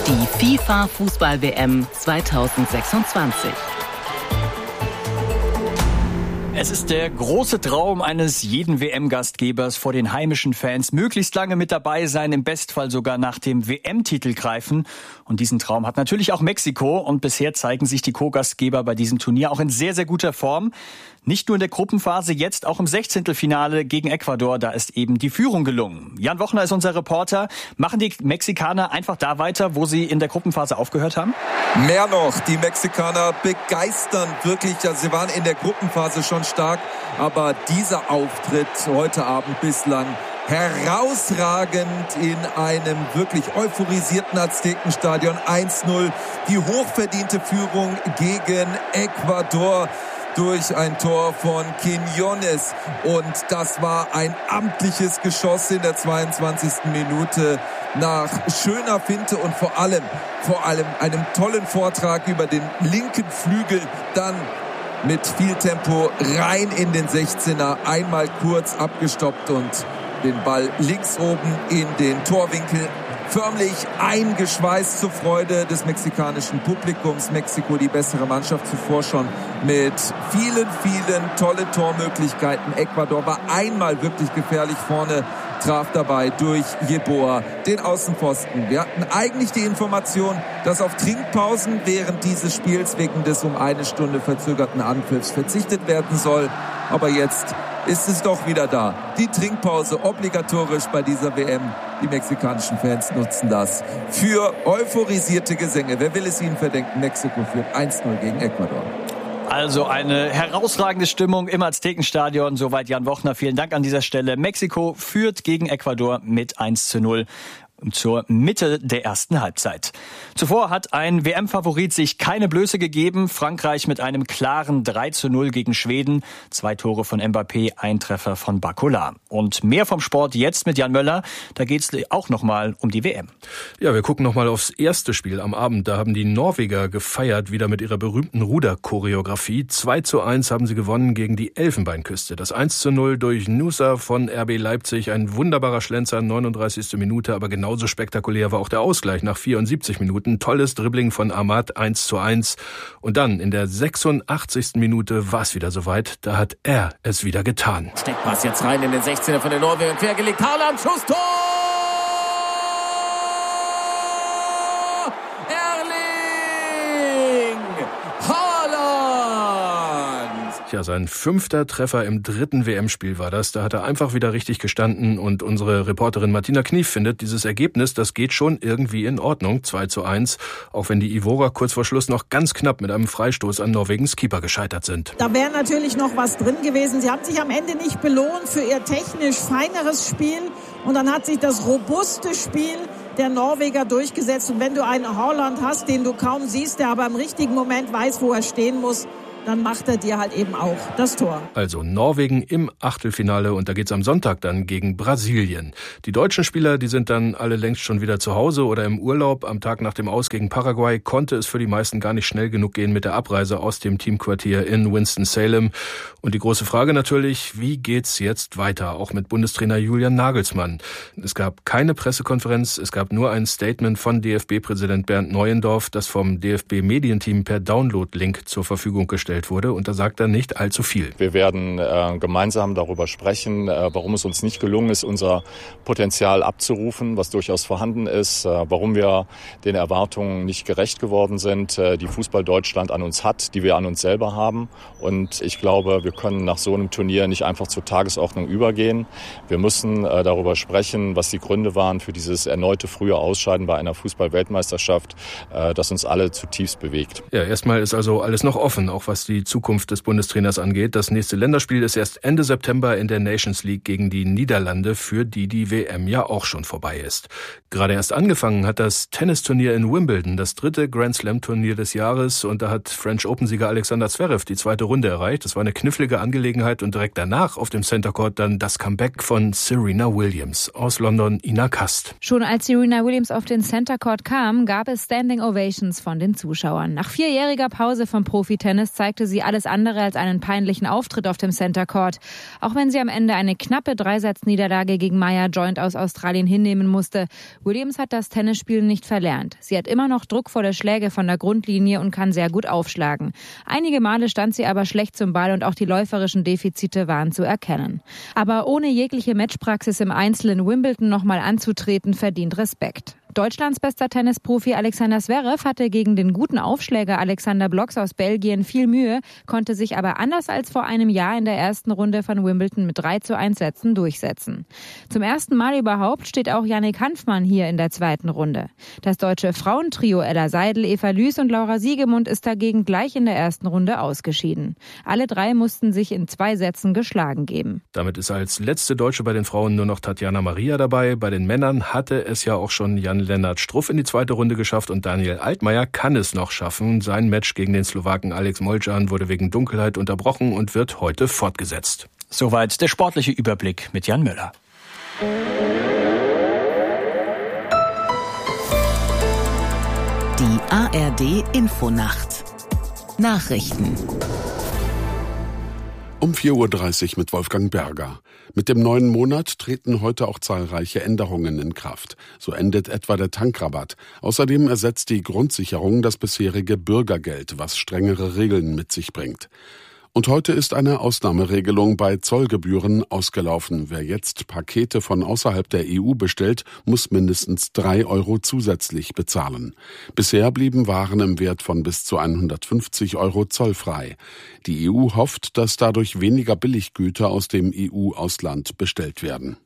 Die FIFA-Fußball-WM 2026. Es ist der große Traum eines jeden WM-Gastgebers, vor den heimischen Fans möglichst lange mit dabei sein, im Bestfall sogar nach dem WM-Titel greifen. Und diesen Traum hat natürlich auch Mexiko. Und bisher zeigen sich die Co-Gastgeber bei diesem Turnier auch in sehr, sehr guter Form. Nicht nur in der Gruppenphase, jetzt auch im 16. gegen Ecuador, da ist eben die Führung gelungen. Jan Wochner ist unser Reporter. Machen die Mexikaner einfach da weiter, wo sie in der Gruppenphase aufgehört haben? Mehr noch, die Mexikaner begeistern wirklich. Also sie waren in der Gruppenphase schon stark, aber dieser Auftritt heute Abend bislang herausragend in einem wirklich euphorisierten Aztekenstadion. 1-0, die hochverdiente Führung gegen Ecuador durch ein Tor von Quiñones. Und das war ein amtliches Geschoss in der 22. Minute nach schöner Finte und vor allem einem tollen Vortrag über den linken Flügel. Dann mit viel Tempo rein in den 16er, einmal kurz abgestoppt und den Ball links oben in den Torwinkel förmlich eingeschweißt zur Freude des mexikanischen Publikums. Mexiko die bessere Mannschaft, zuvor schon mit vielen tolle Tormöglichkeiten. Ecuador war einmal wirklich gefährlich vorne, traf dabei durch Yeboah den Außenpfosten. Wir hatten eigentlich die Information, dass auf Trinkpausen während dieses Spiels wegen des um eine Stunde verzögerten Anpfiffs verzichtet werden soll. Aber jetzt ist es doch wieder da. Die Trinkpause obligatorisch bei dieser WM. Die mexikanischen Fans nutzen das für euphorisierte Gesänge. Wer will es ihnen verdenken? Mexiko führt 1-0 gegen Ecuador. Also eine herausragende Stimmung im Aztekenstadion. Soweit Jan Wochner. Vielen Dank an dieser Stelle. Mexiko führt gegen Ecuador mit 1-0. Zur Mitte der ersten Halbzeit. Zuvor hat ein WM-Favorit sich keine Blöße gegeben. Frankreich mit einem klaren 3-0 gegen Schweden. 2 Tore von Mbappé, ein Treffer von Barcola. Und mehr vom Sport jetzt mit Jan Möller. Da geht's auch nochmal um die WM. Ja, wir gucken nochmal aufs erste Spiel am Abend. Da haben die Norweger gefeiert, wieder mit ihrer berühmten Ruderchoreografie. 2-1 haben sie gewonnen gegen die Elfenbeinküste. Das 1-0 durch Nusa von RB Leipzig. Ein wunderbarer Schlenzer, 39. Minute, aber genauso spektakulär war auch der Ausgleich nach 74 Minuten. Tolles Dribbling von Ahmad, 1-1. Und dann in der 86. Minute war es wieder soweit. Da hat er es wieder getan. Steckpass jetzt rein in den 16er von den Norwegern. Quergelegt, Haaland, Schuss, Tor! Erling Haaland! Ja, sein 5. Treffer im 3. WM-Spiel war das. Da hat er einfach wieder richtig gestanden und unsere Reporterin Martina Knief findet, dieses Ergebnis, das geht schon irgendwie in Ordnung. 2-1, auch wenn die Ivorer kurz vor Schluss noch ganz knapp mit einem Freistoß an Norwegens Keeper gescheitert sind. Da wäre natürlich noch was drin gewesen. Sie haben sich am Ende nicht belohnt für ihr technisch feineres Spiel und dann hat sich das robuste Spiel der Norweger durchgesetzt. Und wenn du einen Haaland hast, den du kaum siehst, der aber im richtigen Moment weiß, wo er stehen muss, dann macht er dir halt eben auch das Tor. Also Norwegen im Achtelfinale und da geht's am Sonntag dann gegen Brasilien. Die deutschen Spieler, die sind dann alle längst schon wieder zu Hause oder im Urlaub. Am Tag nach dem Aus gegen Paraguay konnte es für die meisten gar nicht schnell genug gehen mit der Abreise aus dem Teamquartier in Winston-Salem. Und die große Frage natürlich, wie geht's jetzt weiter? Auch mit Bundestrainer Julian Nagelsmann. Es gab keine Pressekonferenz, es gab nur ein Statement von DFB-Präsident Bernd Neuendorf, das vom DFB-Medienteam per Download-Link zur Verfügung gestellt wurde. Und da sagt er nicht allzu viel. Wir werden gemeinsam darüber sprechen, warum es uns nicht gelungen ist, unser Potenzial abzurufen, was durchaus vorhanden ist, warum wir den Erwartungen nicht gerecht geworden sind, die Fußball Deutschland an uns hat, die wir an uns selber haben. Und ich glaube, wir können nach so einem Turnier nicht einfach zur Tagesordnung übergehen. Wir müssen darüber sprechen, was die Gründe waren für dieses erneute frühe Ausscheiden bei einer Fußball-Weltmeisterschaft, das uns alle zutiefst bewegt. Ja, erstmal ist also alles noch offen, auch was die Zukunft des Bundestrainers angeht. Das nächste Länderspiel ist erst Ende September in der Nations League gegen die Niederlande, für die WM ja auch schon vorbei ist. Gerade erst angefangen hat das Tennisturnier in Wimbledon, das 3. Grand Slam Turnier des Jahres, und da hat French Open-Sieger Alexander Zverev die 2. Runde erreicht. Das war eine knifflige Angelegenheit und direkt danach auf dem Center Court dann das Comeback von Serena Williams. Aus London, Ina Kast. Schon als Serena Williams auf den Center Court kam, gab es Standing Ovations von den Zuschauern. Nach 4-jähriger Pause vom Profitennis zeigte zeigte sie alles andere als einen peinlichen Auftritt auf dem Center Court. Auch wenn sie am Ende eine knappe Dreisatzniederlage gegen Maya Joint aus Australien hinnehmen musste. Williams hat das Tennisspielen nicht verlernt. Sie hat immer noch druckvolle Schläge von der Grundlinie und kann sehr gut aufschlagen. Einige Male stand sie aber schlecht zum Ball und auch die läuferischen Defizite waren zu erkennen. Aber ohne jegliche Matchpraxis im Einzel in Wimbledon nochmal anzutreten, verdient Respekt. Deutschlands bester Tennisprofi Alexander Zverev hatte gegen den guten Aufschläger Alexander Blocks aus Belgien viel Mühe, konnte sich aber anders als vor einem Jahr in der ersten Runde von Wimbledon mit 3:1 Sätzen durchsetzen. Zum ersten Mal überhaupt steht auch Yannick Hanfmann hier in der zweiten Runde. Das deutsche Frauentrio Ella Seidel, Eva Lüß und Laura Siegemund ist dagegen gleich in der ersten Runde ausgeschieden. Alle drei mussten sich in 2 Sätzen geschlagen geben. Damit ist als letzte Deutsche bei den Frauen nur noch Tatjana Maria dabei. Bei den Männern hatte es ja auch schon Jan-Lennart Struff in die zweite Runde geschafft und Daniel Altmaier kann es noch schaffen. Sein Match gegen den Slowaken Alex Molcan wurde wegen Dunkelheit unterbrochen und wird heute fortgesetzt. Soweit der sportliche Überblick mit Jan Müller. Die ARD Infonacht. Nachrichten. Um 4:30 Uhr mit Wolfgang Berger. Mit dem neuen Monat treten heute auch zahlreiche Änderungen in Kraft. So endet etwa der Tankrabatt. Außerdem ersetzt die Grundsicherung das bisherige Bürgergeld, was strengere Regeln mit sich bringt. Und heute ist eine Ausnahmeregelung bei Zollgebühren ausgelaufen. Wer jetzt Pakete von außerhalb der EU bestellt, muss mindestens 3 € zusätzlich bezahlen. Bisher blieben Waren im Wert von bis zu 150 € zollfrei. Die EU hofft, dass dadurch weniger Billiggüter aus dem EU-Ausland bestellt werden.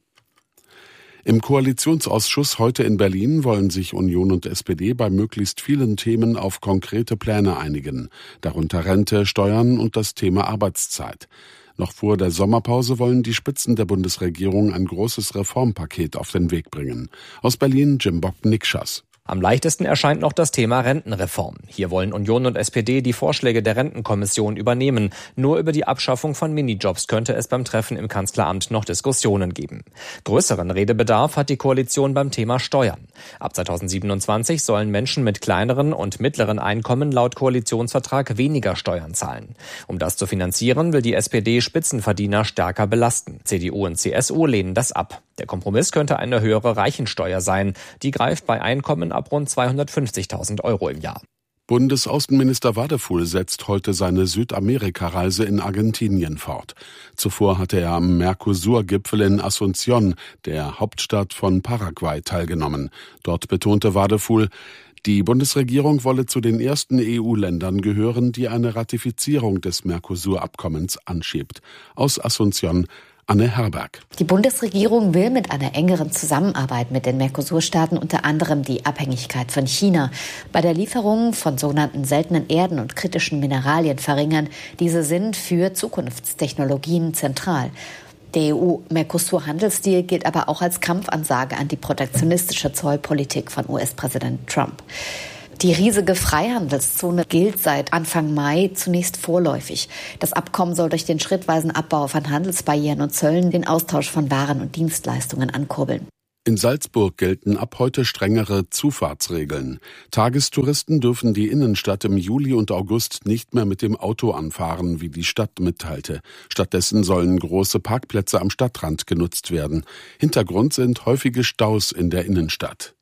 Im Koalitionsausschuss heute in Berlin wollen sich Union und SPD bei möglichst vielen Themen auf konkrete Pläne einigen, darunter Rente, Steuern und das Thema Arbeitszeit. Noch vor der Sommerpause wollen die Spitzen der Bundesregierung ein großes Reformpaket auf den Weg bringen. Aus Berlin Jim Bock-Nikschas. Am leichtesten erscheint noch das Thema Rentenreform. Hier wollen Union und SPD die Vorschläge der Rentenkommission übernehmen. Nur über die Abschaffung von Minijobs könnte es beim Treffen im Kanzleramt noch Diskussionen geben. Größeren Redebedarf hat die Koalition beim Thema Steuern. Ab 2027 sollen Menschen mit kleineren und mittleren Einkommen laut Koalitionsvertrag weniger Steuern zahlen. Um das zu finanzieren, will die SPD Spitzenverdiener stärker belasten. CDU und CSU lehnen das ab. Der Kompromiss könnte eine höhere Reichensteuer sein. Die greift bei Einkommen ab rund 250.000 € im Jahr. Bundesaußenminister Wadefuhl setzt heute seine Südamerika-Reise in Argentinien fort. Zuvor hatte er am Mercosur-Gipfel in Asunción, der Hauptstadt von Paraguay, teilgenommen. Dort betonte Wadefuhl, die Bundesregierung wolle zu den ersten EU-Ländern gehören, die eine Ratifizierung des Mercosur-Abkommens anschiebt. Aus Asunción Anne Herberg. Die Bundesregierung will mit einer engeren Zusammenarbeit mit den Mercosur-Staaten unter anderem die Abhängigkeit von China bei der Lieferung von sogenannten seltenen Erden und kritischen Mineralien verringern. Diese sind für Zukunftstechnologien zentral. Der EU-Mercosur-Handelsdeal gilt aber auch als Kampfansage an die protektionistische Zollpolitik von US-Präsident Trump. Die riesige Freihandelszone gilt seit Anfang Mai zunächst vorläufig. Das Abkommen soll durch den schrittweisen Abbau von Handelsbarrieren und Zöllen den Austausch von Waren und Dienstleistungen ankurbeln. In Salzburg gelten ab heute strengere Zufahrtsregeln. Tagestouristen dürfen die Innenstadt im Juli und August nicht mehr mit dem Auto anfahren, wie die Stadt mitteilte. Stattdessen sollen große Parkplätze am Stadtrand genutzt werden. Hintergrund sind häufige Staus in der Innenstadt.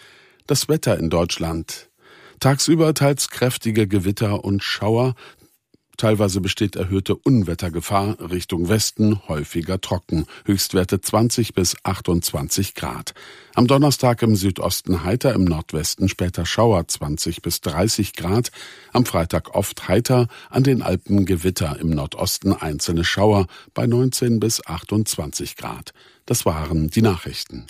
Das Wetter in Deutschland. Tagsüber teils kräftige Gewitter und Schauer. Teilweise besteht erhöhte Unwettergefahr, Richtung Westen häufiger trocken, Höchstwerte 20 bis 28 Grad. Am Donnerstag im Südosten heiter, im Nordwesten später Schauer 20 bis 30 Grad. Am Freitag oft heiter, an den Alpen Gewitter, im Nordosten einzelne Schauer bei 19 bis 28 Grad. Das waren die Nachrichten.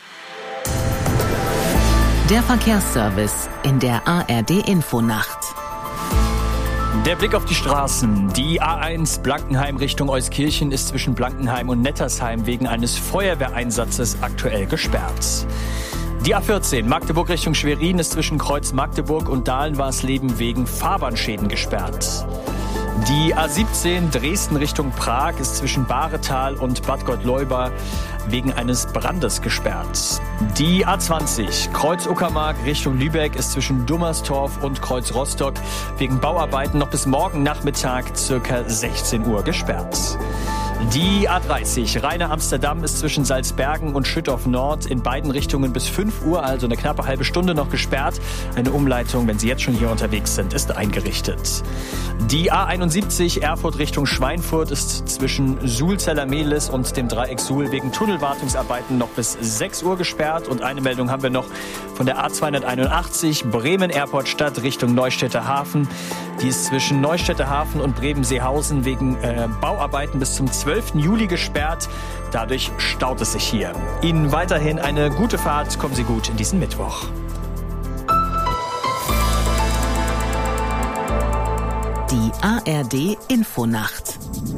Der Verkehrsservice in der ARD Infonacht. Der Blick auf die Straßen. Die A1 Blankenheim Richtung Euskirchen ist zwischen Blankenheim und Nettersheim wegen eines Feuerwehreinsatzes aktuell gesperrt. Die A14 Magdeburg Richtung Schwerin ist zwischen Kreuz Magdeburg und Dahlen-Warsleben wegen Fahrbahnschäden gesperrt. Die A17 Dresden Richtung Prag ist zwischen Bahretal und Bad Gottleuba wegen eines Brandes gesperrt. Die A20 Kreuz Uckermark Richtung Lübeck ist zwischen Dummerstorf und Kreuz Rostock wegen Bauarbeiten noch bis morgen Nachmittag circa 16 Uhr gesperrt. Die A30 Rheine-Amsterdam ist zwischen Salzbergen und Schüttorf Nord in beiden Richtungen bis 5 Uhr, also eine knappe halbe Stunde noch gesperrt. Eine Umleitung, wenn Sie jetzt schon hier unterwegs sind, ist eingerichtet. Die A71 Erfurt Richtung Schweinfurt ist zwischen Suhl-Zellermehlis und dem Dreieck Suhl wegen Tunnelwartungsarbeiten noch bis 6 Uhr gesperrt. Und eine Meldung haben wir noch von der A281 Bremen-Airport-Stadt Richtung Neustädter Hafen. Die ist zwischen Neustädter Hafen und Bremen-Seehausen wegen Bauarbeiten bis zum 12. Juli gesperrt. Dadurch staut es sich hier. Ihnen weiterhin eine gute Fahrt. Kommen Sie gut in diesen Mittwoch. Die ARD Infonacht.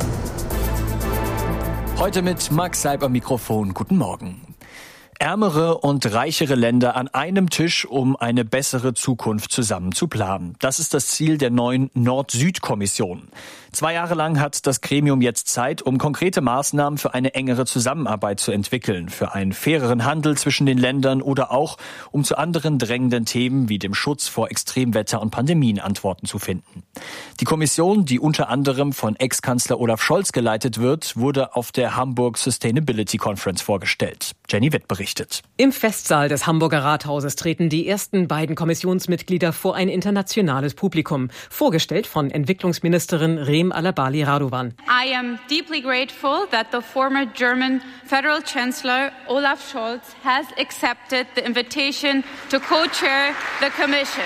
Heute mit Max Seib am Mikrofon. Guten Morgen. Ärmere und reichere Länder an einem Tisch, um eine bessere Zukunft zusammen zu planen. Das ist das Ziel der neuen Nord-Süd-Kommission. 2 Jahre lang hat das Gremium jetzt Zeit, um konkrete Maßnahmen für eine engere Zusammenarbeit zu entwickeln, für einen faireren Handel zwischen den Ländern oder auch, um zu anderen drängenden Themen wie dem Schutz vor Extremwetter und Pandemien Antworten zu finden. Die Kommission, die unter anderem von Ex-Kanzler Olaf Scholz geleitet wird, wurde auf der Hamburg Sustainability Conference vorgestellt. Jenny Witt berichtet. Im Festsaal des Hamburger Rathauses treten die ersten beiden Kommissionsmitglieder vor ein internationales Publikum, vorgestellt von Entwicklungsministerin Reem Alabali Radovan. I am deeply grateful that the former German Federal Chancellor Olaf Scholz has accepted the invitation to co-chair the Commission.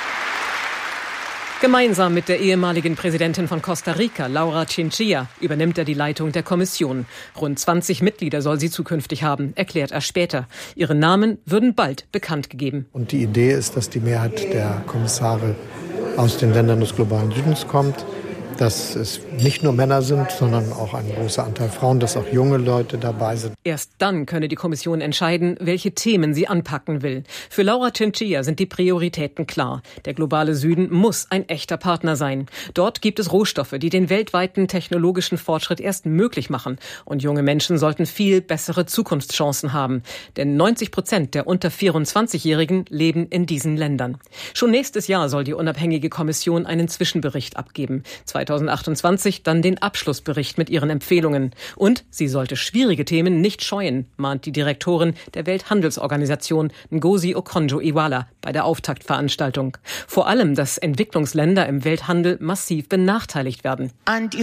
Gemeinsam mit der ehemaligen Präsidentin von Costa Rica, Laura Chinchilla, übernimmt er die Leitung der Kommission. Rund 20 Mitglieder soll sie zukünftig haben, erklärt er später. Ihre Namen würden bald bekannt gegeben. Und die Idee ist, dass die Mehrheit der Kommissare aus den Ländern des globalen Südens kommt, dass es nicht nur Männer sind, sondern auch ein großer Anteil Frauen, dass auch junge Leute dabei sind. Erst dann könne die Kommission entscheiden, welche Themen sie anpacken will. Für Laura Chinchilla sind die Prioritäten klar. Der globale Süden muss ein echter Partner sein. Dort gibt es Rohstoffe, die den weltweiten technologischen Fortschritt erst möglich machen. Und junge Menschen sollten viel bessere Zukunftschancen haben. Denn 90% der unter 24-Jährigen leben in diesen Ländern. Schon nächstes Jahr soll die unabhängige Kommission einen Zwischenbericht abgeben. 2028 dann den Abschlussbericht mit ihren Empfehlungen. Und sie sollte schwierige Themen nicht scheuen, mahnt die Direktorin der Welthandelsorganisation Ngozi Okonjo-Iweala bei der Auftaktveranstaltung. Vor allem, dass Entwicklungsländer im Welthandel massiv benachteiligt werden.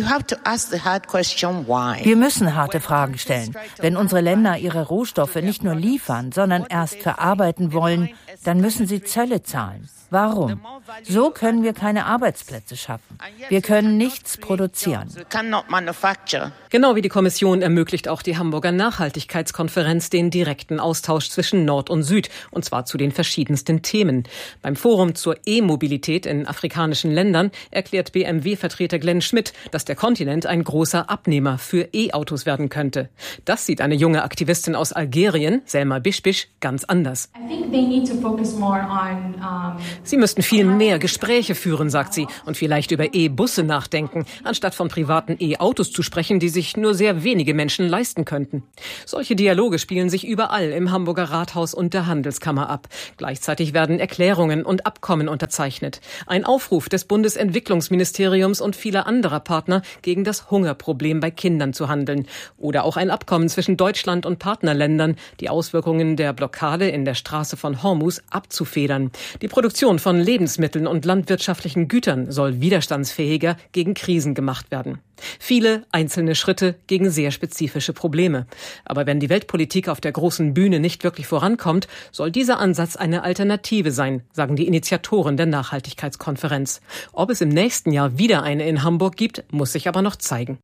Wir müssen harte Fragen stellen. Wenn unsere Länder ihre Rohstoffe nicht nur liefern, sondern erst verarbeiten wollen, dann müssen sie Zölle zahlen. Warum? So können wir keine Arbeitsplätze schaffen. Wir können nichts produzieren. Genau wie die Kommission ermöglicht auch die Hamburger Nachhaltigkeitskonferenz den direkten Austausch zwischen Nord und Süd, und zwar zu den verschiedensten Themen. Beim Forum zur E-Mobilität in afrikanischen Ländern erklärt BMW-Vertreter Glenn Schmidt, dass der Kontinent ein großer Abnehmer für E-Autos werden könnte. Das sieht eine junge Aktivistin aus Algerien, Selma Bishbish, ganz anders. Sie müssten viel mehr Gespräche führen, sagt sie, und vielleicht über E-Busse nachdenken, anstatt von privaten E-Autos zu sprechen, die sich nur sehr wenige Menschen leisten könnten. Solche Dialoge spielen sich überall im Hamburger Rathaus und der Handelskammer ab. Gleichzeitig werden Erklärungen und Abkommen unterzeichnet. Ein Aufruf des Bundesentwicklungsministeriums und vieler anderer Partner, gegen das Hungerproblem bei Kindern zu handeln. Oder auch ein Abkommen zwischen Deutschland und Partnerländern, die Auswirkungen der Blockade in der Straße von Hormuz abzufedern. Die Produktion von Lebensmitteln und landwirtschaftlichen Gütern soll widerstandsfähiger gegen Krisen gemacht werden. Viele einzelne Schritte gegen sehr spezifische Probleme. Aber wenn die Weltpolitik auf der großen Bühne nicht wirklich vorankommt, soll dieser Ansatz eine Alternative sein, sagen die Initiatoren der Nachhaltigkeitskonferenz. Ob es im nächsten Jahr wieder eine in Hamburg gibt, muss sich aber noch zeigen.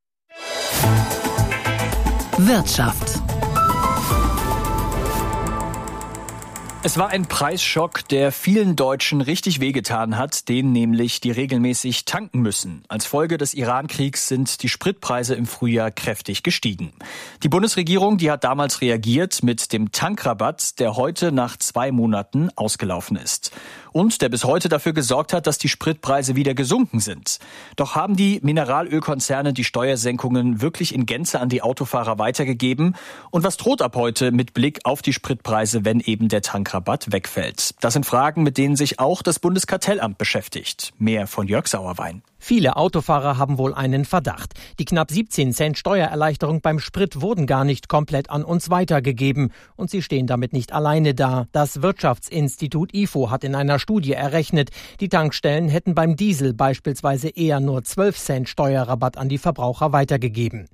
Wirtschaft. Es war ein Preisschock, der vielen Deutschen richtig wehgetan hat, denen nämlich, die regelmäßig tanken müssen. Als Folge des Iran-Kriegs sind die Spritpreise im Frühjahr kräftig gestiegen. Die Bundesregierung, die hat damals reagiert mit dem Tankrabatt, der heute nach 2 Monaten ausgelaufen ist. Und der bis heute dafür gesorgt hat, dass die Spritpreise wieder gesunken sind. Doch haben die Mineralölkonzerne die Steuersenkungen wirklich in Gänze an die Autofahrer weitergegeben? Und was droht ab heute mit Blick auf die Spritpreise, wenn eben der Tankrabatt wegfällt? Das sind Fragen, mit denen sich auch das Bundeskartellamt beschäftigt. Mehr von Jörg Sauerwein. Viele Autofahrer haben wohl einen Verdacht. Die knapp 17 Cent Steuererleichterung beim Sprit wurden gar nicht komplett an uns weitergegeben. Und sie stehen damit nicht alleine da. Das Wirtschaftsinstitut IFO hat in einer Studie errechnet, die Tankstellen hätten beim Diesel beispielsweise eher nur 12 Cent Steuerrabatt an die Verbraucher weitergegeben.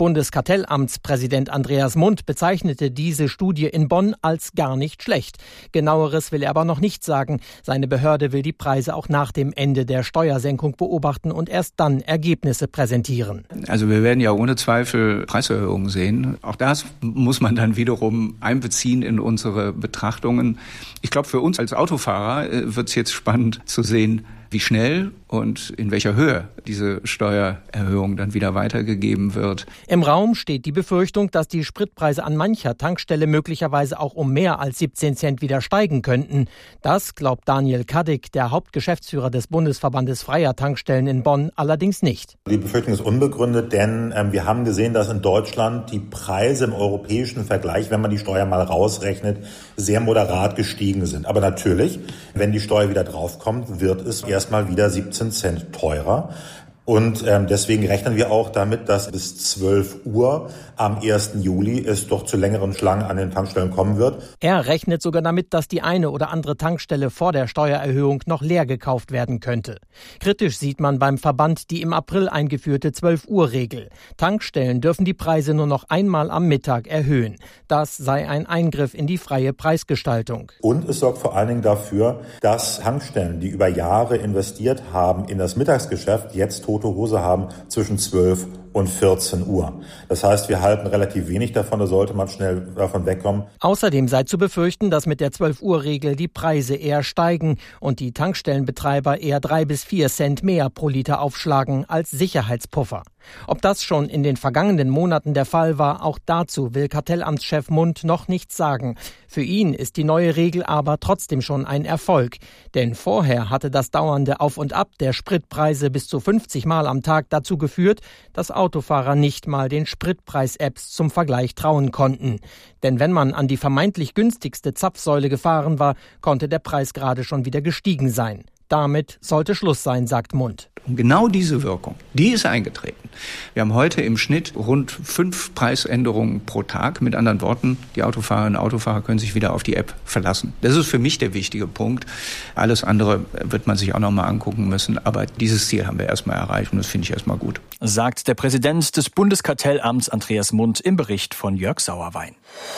Bundeskartellamtspräsident Andreas Mundt bezeichnete diese Studie in Bonn als gar nicht schlecht. Genaueres will er aber noch nicht sagen. Seine Behörde will die Preise auch nach dem Ende der Steuersenkung beobachten und erst dann Ergebnisse präsentieren. Also wir werden ja ohne Zweifel Preiserhöhungen sehen. Auch das muss man dann wiederum einbeziehen in unsere Betrachtungen. Ich glaube, für uns als Autofahrer wird es jetzt spannend zu sehen, wie schnell und in welcher Höhe diese Steuererhöhung dann wieder weitergegeben wird. Im Raum steht die Befürchtung, dass die Spritpreise an mancher Tankstelle möglicherweise auch um mehr als 17 Cent wieder steigen könnten. Das glaubt Daniel Kaddick, der Hauptgeschäftsführer des Bundesverbandes freier Tankstellen in Bonn, allerdings nicht. Die Befürchtung ist unbegründet, denn wir haben gesehen, dass in Deutschland die Preise im europäischen Vergleich, wenn man die Steuer mal rausrechnet, sehr moderat gestiegen sind. Aber natürlich, wenn die Steuer wieder draufkommt, wird es erstmal wieder 17 Cent teurer. Und deswegen rechnen wir auch damit, dass bis 12 Uhr am 1. Juli es doch zu längeren Schlangen an den Tankstellen kommen wird. Er rechnet sogar damit, dass die eine oder andere Tankstelle vor der Steuererhöhung noch leer gekauft werden könnte. Kritisch sieht man beim Verband die im April eingeführte 12-Uhr-Regel. Tankstellen dürfen die Preise nur noch einmal am Mittag erhöhen. Das sei ein Eingriff in die freie Preisgestaltung. Und es sorgt vor allen Dingen dafür, dass Tankstellen, die über Jahre investiert haben in das Mittagsgeschäft, jetzt tote Hose haben zwischen 12 und 14 Uhr. Das heißt, wir halten relativ wenig davon, da sollte man schnell davon wegkommen. Außerdem sei zu befürchten, dass mit der 12-Uhr-Regel die Preise eher steigen und die Tankstellenbetreiber eher 3 bis 4 Cent mehr pro Liter aufschlagen als Sicherheitspuffer. Ob das schon in den vergangenen Monaten der Fall war, auch dazu will Kartellamtschef Mundt noch nichts sagen. Für ihn ist die neue Regel aber trotzdem schon ein Erfolg. Denn vorher hatte das dauernde Auf und Ab der Spritpreise bis zu 50 Mal am Tag dazu geführt, dass Autofahrer nicht mal den Spritpreis-Apps zum Vergleich trauen konnten. Denn wenn man an die vermeintlich günstigste Zapfsäule gefahren war, konnte der Preis gerade schon wieder gestiegen sein. Damit sollte Schluss sein, sagt Mundt. Und genau diese Wirkung, die ist eingetreten. Wir haben heute im Schnitt rund 5 Preisänderungen pro Tag. Mit anderen Worten, die Autofahrerinnen und Autofahrer können sich wieder auf die App verlassen. Das ist für mich der wichtige Punkt. Alles andere wird man sich auch noch mal angucken müssen. Aber dieses Ziel haben wir erstmal erreicht und das finde ich erstmal gut. Sagt der Präsident des Bundeskartellamts Andreas Mundt im Bericht von Jörg Sauerwein.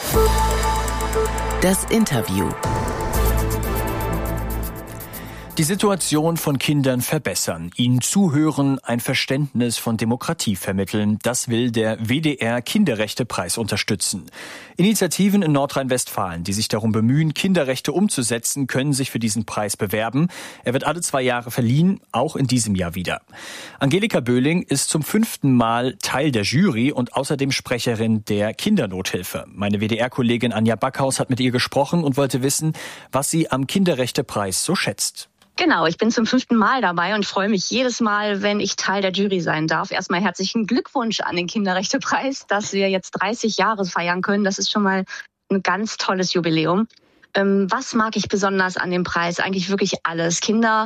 Das Interview. Die Situation von Kindern verbessern, ihnen zuhören, ein Verständnis von Demokratie vermitteln. Das will der WDR Kinderrechtepreis unterstützen. Initiativen in Nordrhein-Westfalen, die sich darum bemühen, Kinderrechte umzusetzen, können sich für diesen Preis bewerben. Er wird alle 2 Jahre verliehen, auch in diesem Jahr wieder. Angelika Böhling ist zum 5. Mal Teil der Jury und außerdem Sprecherin der Kindernothilfe. Meine WDR-Kollegin Anja Backhaus hat mit ihr gesprochen und wollte wissen, was sie am Kinderrechtepreis so schätzt. Genau, ich bin zum 5. Mal dabei und freue mich jedes Mal, wenn ich Teil der Jury sein darf. Erstmal herzlichen Glückwunsch an den Kinderrechtepreis, dass wir jetzt 30 Jahre feiern können. Das ist schon mal ein ganz tolles Jubiläum. Was mag ich besonders an dem Preis? Eigentlich wirklich alles. Kinder